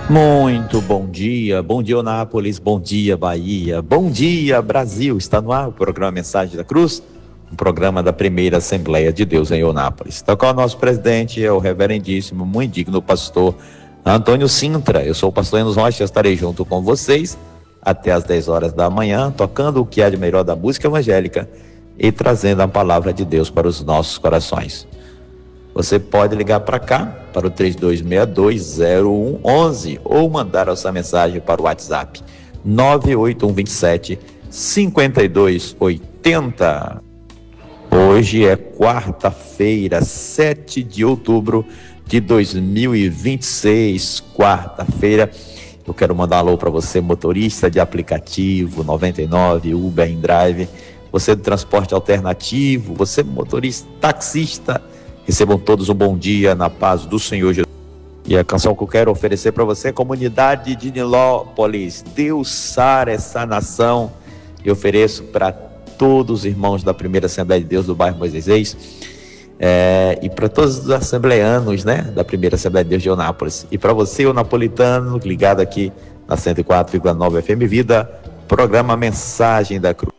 Muito bom dia Eunápolis, bom dia Bahia, bom dia Brasil. Está no ar o programa Mensagem da Cruz, um programa da primeira Assembleia de Deus em Eunápolis. Está com o nosso presidente, é o reverendíssimo, muito digno pastor Antônio Sintra. Eu sou o pastor Enos Rocha, estarei junto com vocês até às 10 horas da manhã, tocando o que há de melhor da música evangélica e trazendo a palavra de Deus para os nossos corações. Você pode ligar para cá, para o 3262-0111 ou mandar a sua mensagem para o WhatsApp 98127-5280. Hoje é quarta-feira, 7 de outubro de 2026, quarta-feira. Eu quero mandar um alô para você, motorista de aplicativo 99, Uber, InDrive, você do transporte alternativo, você motorista, taxista. Recebam todos um bom dia na paz do Senhor Jesus. E a canção que eu quero oferecer para você, comunidade de Nilópolis, Deus sara essa nação. Eu ofereço para todos os irmãos da primeira Assembleia de Deus do bairro Moisés, e para todos os assembleanos, né, da primeira Assembleia de Deus de Eunápolis. E para você, o napolitano, ligado aqui na 104,9 FM Vida, programa Mensagem da Cruz.